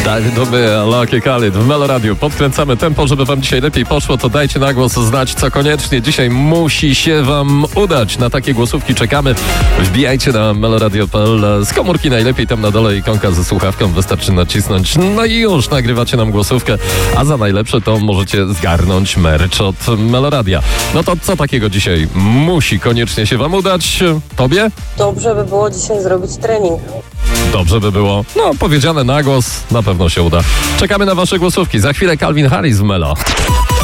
David Bowie, Lucky Khalid w Melo Radio. Podkręcamy tempo, żeby wam dzisiaj lepiej poszło, to dajcie na głos znać, co koniecznie dzisiaj musi się wam udać. Na takie głosówki czekamy. Wbijajcie na meloradio.pl z komórki najlepiej, tam na dole ikonka ze słuchawką, wystarczy nacisnąć. No i już nagrywacie nam głosówkę, a za najlepsze to możecie zgarnąć merch od Meloradia. No to co takiego dzisiaj musi koniecznie się wam udać? Tobie? Dobrze by było dzisiaj zrobić trening. Dobrze by było. No, powiedziane na głos, na pewno się uda. Czekamy na wasze głosówki. Za chwilę Calvin Harris w Melo.